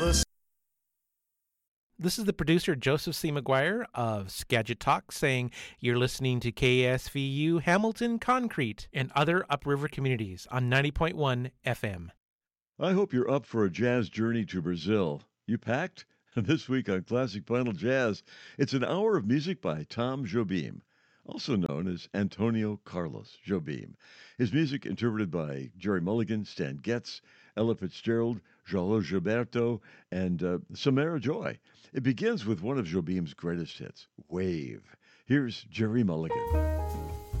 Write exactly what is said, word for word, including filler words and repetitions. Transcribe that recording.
the This is the producer, Joseph C. McGuire of Skagit Talk, saying you're listening to K S V U Hamilton Concrete and other upriver communities on ninety point one F M. I hope you're up for a jazz journey to Brazil. You packed? This week on Classic Vinyl Jazz, it's an hour of music by Tom Jobim, also known as Antonio Carlos Jobim. His music interpreted by Jerry Mulligan, Stan Getz, Ella Fitzgerald, João Gilberto, and uh, Samara Joy. It begins with one of Jobim's greatest hits, Wave. Here's Jerry Mulligan.